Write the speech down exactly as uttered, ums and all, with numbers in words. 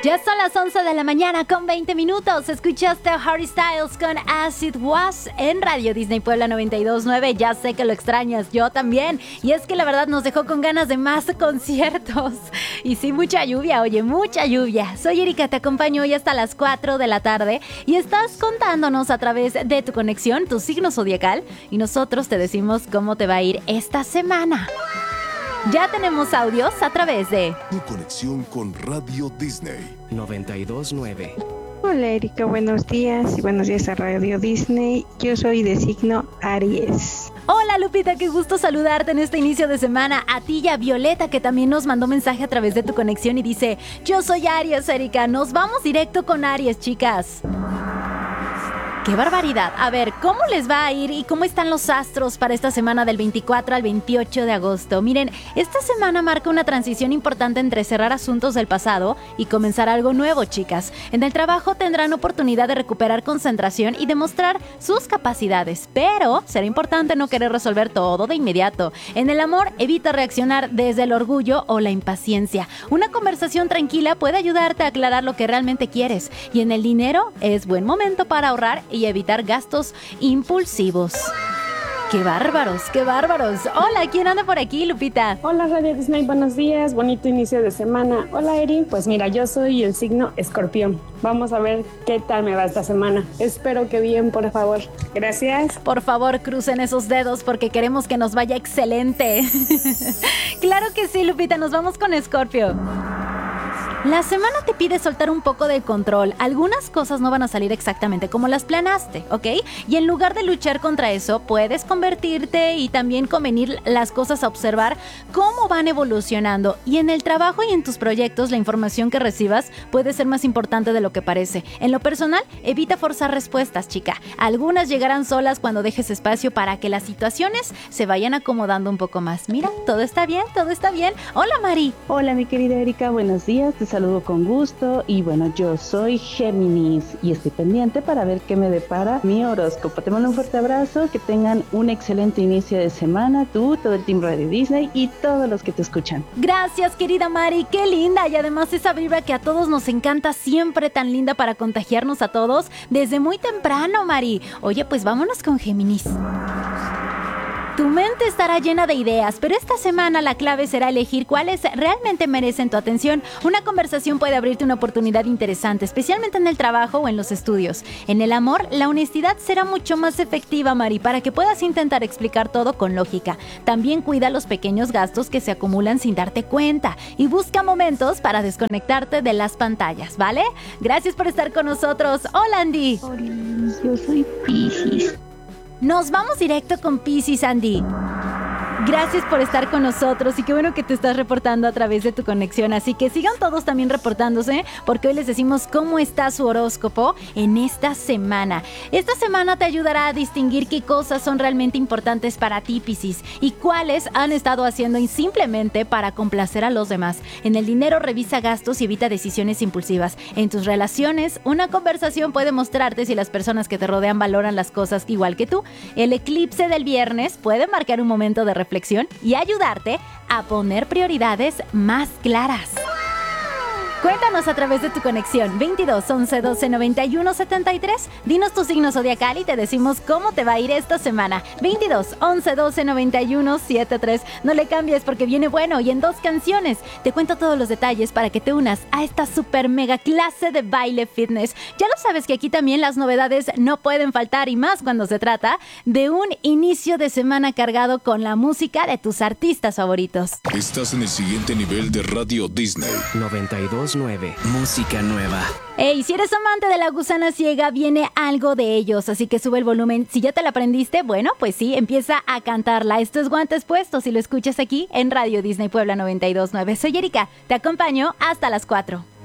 Ya son las once de la mañana con veinte minutos. Escuchaste a Harry Styles con As It Was en Radio Disney Puebla noventa y dos punto nueve. Ya sé que lo extrañas, yo también. Y es que la verdad nos dejó con ganas de más conciertos. Y sí, mucha lluvia, oye, mucha lluvia. Soy Erika, te acompaño hoy hasta las cuatro de la tarde. Y estás contándonos a través de tu conexión, tu signo zodiacal. Y nosotros te decimos cómo te va a ir esta semana. Ya tenemos audios a través de Tu conexión con Radio Disney noventa y dos punto nueve. Hola Erika, buenos días y buenos días a Radio Disney. Yo soy de signo Aries. Hola Lupita, qué gusto saludarte en este inicio de semana. A ti y a Violeta, que también nos mandó mensaje a través de tu conexión y dice: yo soy Aries, Erika, nos vamos directo con Aries, chicas. ¡Qué barbaridad! A ver, ¿cómo les va a ir y cómo están los astros para esta semana del veinticuatro al veintiocho de agosto? Miren, esta semana marca una transición importante entre cerrar asuntos del pasado y comenzar algo nuevo, chicas. En el trabajo tendrán oportunidad de recuperar concentración y demostrar sus capacidades, pero será importante no querer resolver todo de inmediato. En el amor, evita reaccionar desde el orgullo o la impaciencia. Una conversación tranquila puede ayudarte a aclarar lo que realmente quieres. Y en el dinero, es buen momento para ahorrar y evitar gastos impulsivos. ¡Qué bárbaros, qué bárbaros! Hola, ¿quién anda por aquí, Lupita? Hola, Radio Disney, buenos días, bonito inicio de semana. Hola, Eri, pues mira, yo soy el signo Escorpión. Vamos a ver qué tal me va esta semana. Espero que bien, por favor. Gracias. Por favor, crucen esos dedos porque queremos que nos vaya excelente. Claro que sí, Lupita, nos vamos con Escorpio. La semana te pide soltar un poco de control. Algunas cosas no van a salir exactamente como las planaste, ¿ok? Y en lugar de luchar contra eso, puedes convertirte y también convenir las cosas a observar cómo van evolucionando. Y en el trabajo y en tus proyectos, la información que recibas puede ser más importante de lo que parece. En lo personal, evita forzar respuestas, chica. Algunas llegarán solas cuando dejes espacio para que las situaciones se vayan acomodando un poco más. Mira, todo está bien, todo está bien. Hola, Mari. Hola, mi querida Erika, buenos días. Te saludo con gusto y bueno, yo soy Géminis y estoy pendiente para ver qué me depara mi horóscopo. Te mando un fuerte abrazo, que tengan un excelente inicio de semana, tú, todo el Team Radio Disney y todos los que te escuchan. Gracias, querida Mari, qué linda, y además esa vibra que a todos nos encanta, siempre tan linda para contagiarnos a todos desde muy temprano, Mari. Oye, pues vámonos con Géminis. Tu mente estará llena de ideas, pero esta semana la clave será elegir cuáles realmente merecen tu atención. Una conversación puede abrirte una oportunidad interesante, especialmente en el trabajo o en los estudios. En el amor, la honestidad será mucho más efectiva, Mari, para que puedas intentar explicar todo con lógica. También cuida los pequeños gastos que se acumulan sin darte cuenta y busca momentos para desconectarte de las pantallas, ¿vale? Gracias por estar con nosotros. Hola, Andy. Hola, yo soy Piscis. Nos vamos directo con Piscis, Andy. Gracias por estar con nosotros y qué bueno que te estás reportando a través de tu conexión. Así que sigan todos también reportándose porque hoy les decimos cómo está su horóscopo en esta semana. Esta semana te ayudará a distinguir qué cosas son realmente importantes para ti, Piscis, y cuáles han estado haciendo simplemente para complacer a los demás. En el dinero, revisa gastos y evita decisiones impulsivas. En tus relaciones, una conversación puede mostrarte si las personas que te rodean valoran las cosas igual que tú. El eclipse del viernes puede marcar un momento de reflexión y ayudarte a poner prioridades más claras. Cuéntanos a través de tu conexión veintidós, once, doce, noventa y uno, setenta y tres. Dinos tu signo zodiacal y te decimos cómo te va a ir esta semana. veintidós, once, doce, noventa y uno, setenta y tres. No le cambies porque viene bueno y en dos canciones. Te cuento todos los detalles para que te unas a esta super mega clase de baile fitness. Ya lo sabes que aquí también las novedades no pueden faltar y más cuando se trata de un inicio de semana cargado con la música de tus artistas favoritos. Estás en el siguiente nivel de Radio Disney noventa y dos punto nueve. Música nueva. Hey, si eres amante de La Gusana Ciega, viene algo de ellos, así que sube el volumen. Si ya te la aprendiste, bueno, pues sí, empieza a cantarla. Esto es Guantes Puestos y lo escuchas aquí en Radio Disney Puebla noventa y dos punto nueve. Soy Erika, te acompaño hasta las cuatro.